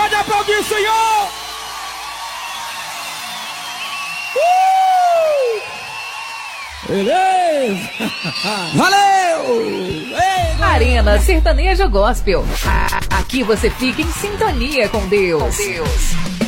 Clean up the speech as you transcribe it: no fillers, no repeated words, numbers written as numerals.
Pode aplaudir, Senhor! Beleza! Valeu! Ei, Arena Sertaneja Gospel. Aqui você fica em sintonia com Deus.